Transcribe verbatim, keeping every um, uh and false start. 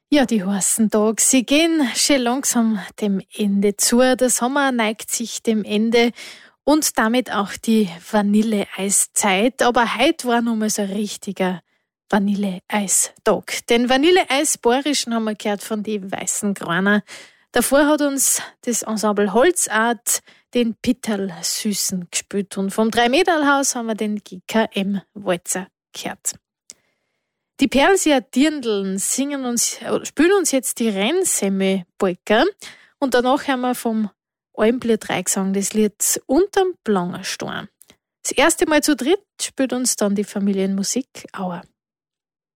Ja, die heißen Tage, sie gehen schon langsam dem Ende zu. Der Sommer neigt sich dem Ende und damit auch die Vanilleeiszeit. Aber heute war nun mal so ein richtiger Vanilleeistag. Den Vanilleeis-Bayerischen haben wir gehört von die Weißen Graner. Davor hat uns das Ensemble Holzart den Pitterl Süßen gespielt und vom Drei-Mäderl-Haus haben wir den G K M-Walzer gehört. Die Perlsier Dirndln singen uns, spielen uns jetzt die Rennsemme-Polka und danach haben wir vom Almblier Dreigesang das Lied Unterm Plangerstein. Das erste Mal zu dritt spielt uns dann die Familienmusik Auer.